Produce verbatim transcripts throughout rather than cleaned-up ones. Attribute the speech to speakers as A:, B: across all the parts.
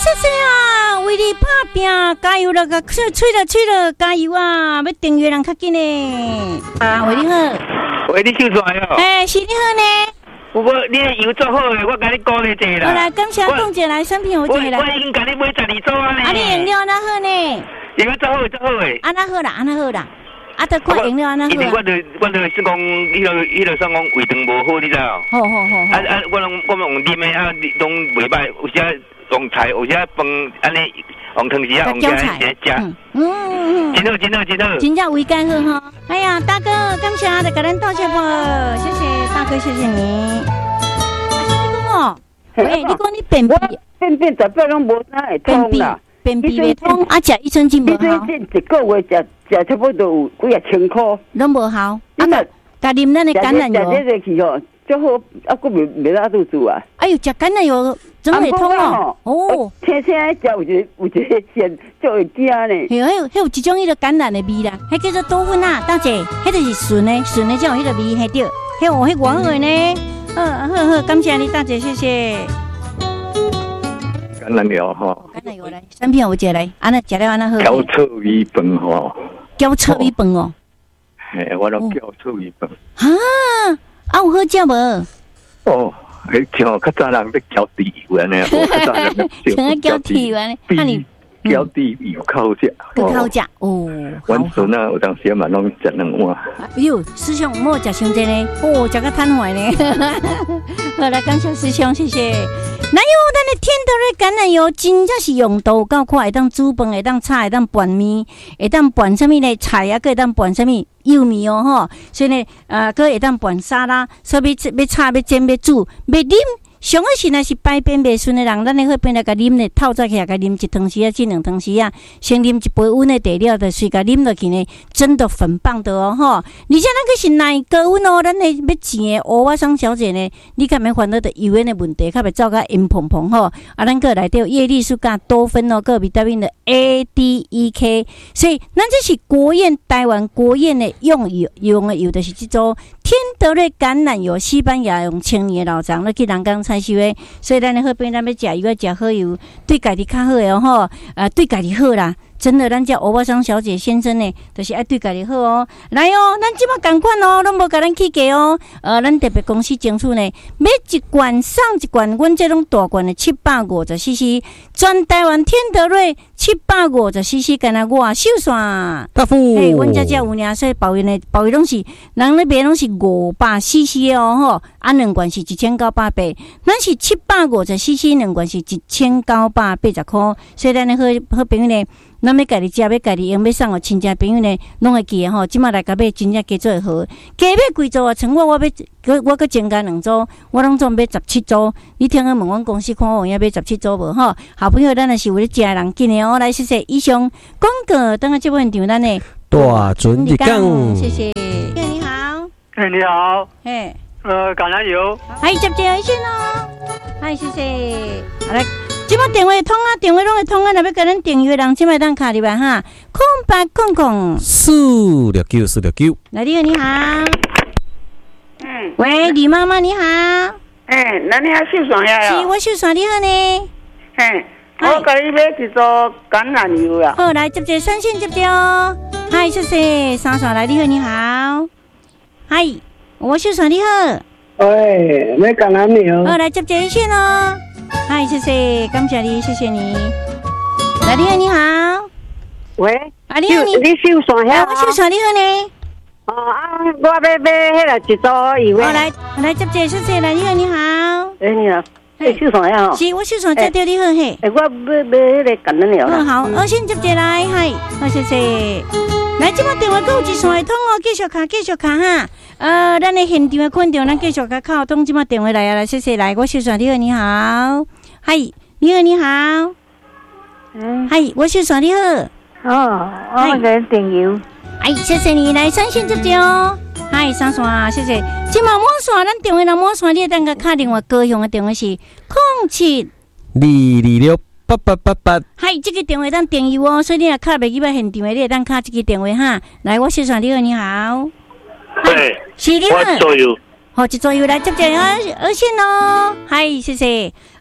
A: 谢谢啊，为你打拼，加油了，吹吹了吹了，加油啊！要订阅人较紧呢。啊，为你好。
B: 喂，你秀出来哦。
A: 哎，是你好呢。
B: 我你的油做好诶，我甲你鼓励一下啦。
A: 好来，感谢讲一来，产品有一个来。
B: 我已经甲你买十二组啊呢。
A: 啊，你用了哪好呢？
B: 用了做好做好诶。
A: 安那好啦，安那好啦。啊，得看用了安那好。
B: 因为我著我著是讲，迄个迄个算讲胃肠无好，你知道？
A: 好好好。
B: 啊啊，我拢我拢用啉诶，啊，拢袂歹，有些用菜，有些饭安尼用汤匙啊，用起来食。嗯嗯，真好真好真好。
A: 真正胃干好哈。哎呀，大哥，感谢的，给咱道谢不？谢谢大哥，谢谢你。哦，喂，你讲你便秘，
C: 便秘十八拢无哪会通啦？
A: 便秘袂通，啊，食益生菌无好。益生
C: 菌一个月食食差不多有几啊千块，
A: 拢无好。啊，甲甲啉咱的橄榄油。
C: 食这个去吼，最好啊，佫袂袂拉肚子啊。
A: 哎呦，食橄榄油真会通哦。哦，
C: 青青食有一个有一个线就会惊呢。
A: 嘿，迄迄有一种迄个橄榄的味啦，迄叫做多酚啊，大姐，迄就是纯的，纯的才有迄个味，嘿对，迄有迄原味呢。好好好，感谢你大姐，谢谢。
D: 橄榄油吼，
A: 橄榄油来，产品有一个来，安那食了安那好。
D: 搅臭米饭吼，
A: 搅臭米饭哦。
D: 嘿，我拢搅臭米饭。
A: 啊，啊有好食无？
D: 哦，迄像较早人咧搅猪油安尼，较早人咧
A: 像搅猪油安尼，那你
D: 搅猪油较好食，
A: 更好食哦。
D: 阮孙啊，有当时嘛拢食两碗。
A: 哎呦，师兄莫食伤济呢，哦，食个瘫坏呢。好来，感谢师兄，谢谢。哪有咱的天德瑞橄榄油，真正是用度够快，会当煮饭，会当炒，会当拌面，会当拌什么呢？菜啊，会当拌什么幼米哦吼。所以呢，呃，佮会当拌沙拉，所以要要炒、要煎、要煮、要啉。上个是若是排便袂顺的人，咱咧好便来甲啉咧，透早起来甲啉一汤匙啊，至两汤匙啊，先啉一杯温的茶了，就随甲啉落去呢，真的很棒的哦吼！而且咱个是耐高温哦，咱的要钱的欧巴桑小姐呢，你敢免烦恼的油烟的问题，较袂走甲阴蓬蓬吼。啊，咱个内底有叶绿素加多酚哦，个维他命的 A、D、E、K， 所以咱这是国宴台湾国宴的用油用的油，就是这种天德瑞橄榄油，西班牙用千年的老长，那去人工采收的，所以咱的好朋友咱要食油要食好油，对家己较好的哦吼，呃，对家己好啦。真的，咱叫欧巴桑小姐先生呢，就是爱对家己好哦。来哦，咱即马同款哦，拢无甲咱起价哦。呃，咱特别公司争取呢，买一罐送一罐，阮这种大罐的七百五十 C C， 全台湾天德瑞七百五十 C C， 干那我秀伞。
E: 大夫，
A: 嘿，阮遮只有呢，所以保育呢，保育拢是人那边拢是五百 C C 哦吼，啊两罐是一千九百八，咱是七百五十 C C， 两罐是一千九百八十块，所以咱的好好朋友呢。咱要家己食，要家己用，要送互亲戚朋友呢，拢会记诶吼。即马来甲买真正加做好，加买几组啊？像我，我要我搁增加两组，我拢总买十七组。你听个问阮公司看我有影买十七组无吼？好朋友，咱若是为了食的人，紧诶哦，来谢谢以上广告，等下节目现场咱诶
E: 大准日讲，
A: 谢谢。你好，
F: 哎，你好，
A: 嘿，
F: 呃，橄榄油，
A: 还接接先哦，嗨，谢谢，好来。即摆电话通啊，电话拢会通啊，若要甲咱订阅人，即摆当卡入来哈，空八空空
E: 四六九四六九。
A: 来，你好，你好，
C: 嗯，
A: 喂，李妈妈你好，
C: 哎，那你还秀爽呀？
A: 是我秀爽，你好呢？
C: 嘿，我甲你买一组橄榄油啦。
A: 好，来接接三线接接哦，嗨，谢谢，三爽来，你好，你好，嗨，我秀爽，你好，
C: 喂，买橄榄油。
A: 好，来接接一线哦。嗨，谢谢，感谢你，谢谢你。来，你好，你好。
C: 喂，
A: 啊，你好，你
C: 你秀爽呀？
A: 我秀爽，你好呢？
C: 哦啊，我要买迄个一组油。
A: 好，来，来接接，谢谢，来，你好，你好。
C: 哎，你好，哎，秀爽呀？
A: 是，我秀爽接到你好嘿。
C: 哎，我要买迄个橄榄油。
A: 好好，我先接接来，嗨，好，谢谢。来，即摆电话还有一线会通哦，继续卡，继续卡哈。呃，咱的现场的困场，咱继续卡靠通，即摆电话来啊，来，谢谢，来，我秀爽，你好，你好，嗨，你好，你好，嗯，嗨，我秀爽，你好，
C: 哦，我给你订油，
A: 哎，谢谢你，来三线接接哦，嗨，三线，谢谢，即摆满线，咱电话若满线，你等个卡电话高雄的电话是零七
E: 二二六八八八八，
A: 嗨，这个电话当订油哦，所以你若卡袂记要现场的，你会当卡这个电话哈，来，我秀爽，你好，你好。
B: 对，
A: 是你好，
B: 我做油，
A: 好，一桌油来接接啊，二线哦，嗨，谢谢。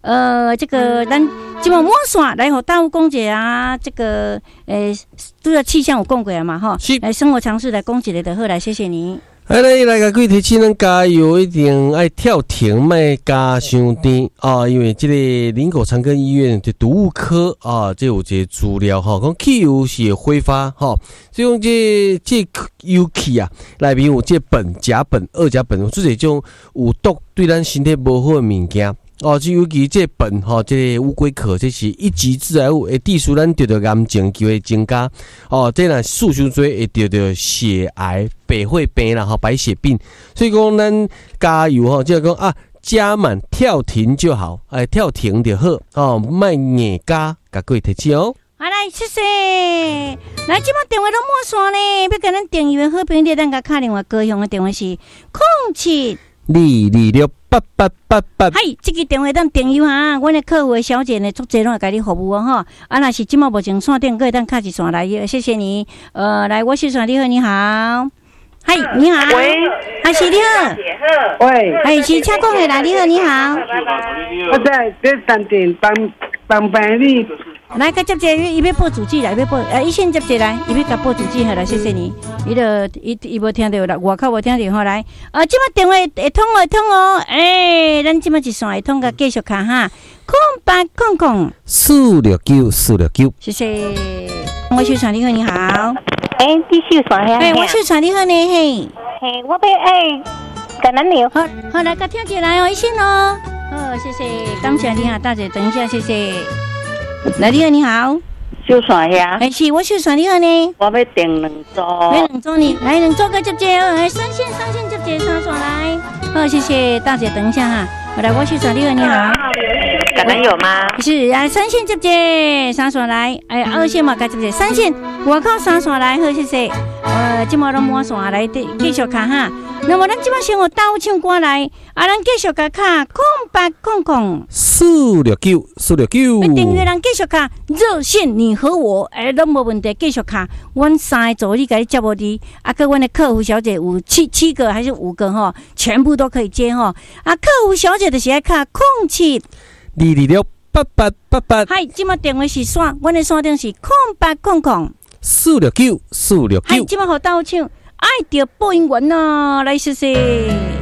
A: 呃，这个咱即马满线来和大家讲一下这个诶，拄着气象有讲过啊嘛吼，来生活常识来讲一下就好来，谢谢你。
E: 哎，来来个各位提醒咱加油，一定爱跳停，莫加伤甜啊！因为这个林口长庚医院的毒物科啊，这有一个资料哈，讲汽油是会挥发哈，所以讲这这油气啊，内面有这苯、甲苯、二甲苯，做这种有毒对咱身体无好的物件。哦，就尤其这苯吼，这个乌龟壳，这是一级致癌物，会致使咱得到癌症机会增加。哦，这若数伤多会得到血癌、白血病啦，吼白血病。所以讲咱加油吼，即係講啊，加滿跳停就好，哎，跳停就好。哦，莫硬加，甲各位提醒哦。
A: 好来，谢谢。来，即马电話都滿線呢，要跟咱訂閱好朋友，咱甲敲電話高雄嘅電話是空七
E: 二二六八八八八。
A: 係，即個電話當訂閱哈，阮嘅客戶小姐呢，足濟攏會甲你服務哦吼。啊，若是即馬無前線電，可以當敲一線來，謝謝你。呃，來，我是線你好，你好。係，你好。
C: 喂，
A: 啊是你好。
C: 喂，
A: 係是車講嘅啦，你好，你好。
C: 我在這山頂幫幫辦理。
A: 來，甲接者，伊要報主旨來，要報，呃，伊先接者來，伊要甲報主旨好啦，謝謝你。伊就伊伊無聽到啦，外口無聽到好來。啊，即馬電話會通會通哦，誒、欸，咱即馬一線會通甲繼續卡哈，空八空空。
E: 四六九四六九，
A: 謝謝。我是傳你好，你好。
G: 誒，繼續傳下。
A: 誒，我是傳你好呢，嘿。
G: 嘿，我要誒，橄欖牛。
A: 好，好來，甲聽起來哦，一線哦。好，謝謝，感謝你啊，大姐，等一下，謝謝。來，你好，你好。
G: 小船呀，
A: 哎，是，我小船你好呢。
G: 我要訂兩組。
A: 要兩組呢，來兩組個接接，哎，三線三線接接三船來。好，謝謝大姐，等一下哈。好來，我小船你好，你好。
G: 橄欖有嗎？
A: 是，哎，三線接接三船來，哎，二線嘛該接接三線，外口三船來，好，謝謝。呃，今麥攏滿線來，繼續卡哈。那麼咱即馬先學倒唱歌來，啊，咱繼續甲卡空八空空。
E: 四六九四六九。
A: 訂閱人繼續卡熱線，你和我，哎，都冇問題，繼續卡。阮三個助理甲你接無離，啊，個阮的客服小姐有七七個還是五個哈，全部都可以接哈。啊，客服小姐就是愛卡空七
E: 二二六八八八八。
A: 係，即馬電話是線，阮的線頂是空八空空。
E: 四六九四六九。
A: 係，即馬好倒唱。愛着播音員啊，來謝謝。